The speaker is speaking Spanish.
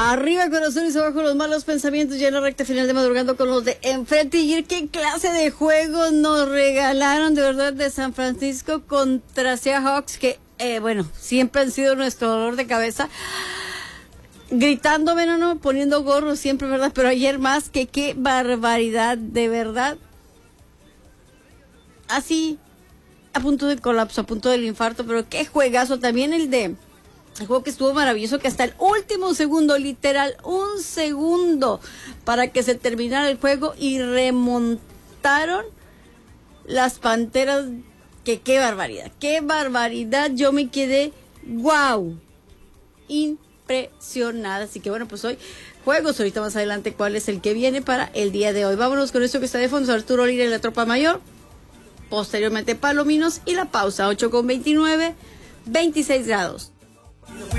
Arriba corazones, abajo los malos pensamientos, ya en la recta final de Madrugando con los de enfrente. Y qué clase de juegos nos regalaron, de verdad, de San Francisco contra Seahawks, que, siempre han sido nuestro dolor de cabeza. Gritando, no, poniendo gorros siempre, ¿verdad? Pero ayer más, que qué barbaridad, de verdad. Así, a punto de colapso, a punto del infarto, pero qué juegazo también el juego que estuvo maravilloso, que hasta el último segundo, literal, un segundo para que se terminara el juego y remontaron las Panteras, que qué barbaridad, yo me quedé, wow, impresionada. Así que pues hoy juegos, ahorita más adelante cuál es el que viene para el día de hoy. Vámonos con esto que está de fondo, Arturo Lira y la Tropa Mayor, posteriormente Palominos y la pausa, 8:29, 26 grados.